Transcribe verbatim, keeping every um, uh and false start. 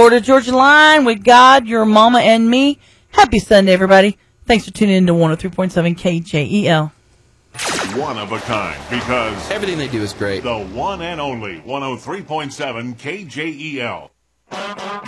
Florida Georgia Line with God, your mama, and me. Happy Sunday, everybody. Thanks for tuning in to one oh three point seven K J E L. One of a kind, because everything they do is great. The one and only one oh three point seven K J E L.